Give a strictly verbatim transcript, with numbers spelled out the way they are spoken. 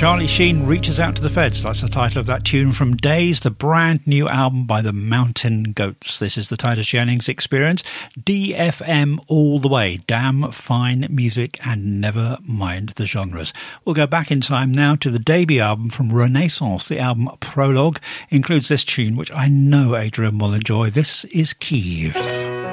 Charlie Sheen Reaches Out to the Feds. That's the title of that tune from Days, the brand new album by the Mountain Goats. This is the Titus Jennings Experience. D F M all the way. Damn fine music and never mind the genres. We'll go back in time now to the debut album from Renaissance. The album Prologue includes this tune, which I know Adrian will enjoy. This is Kiev.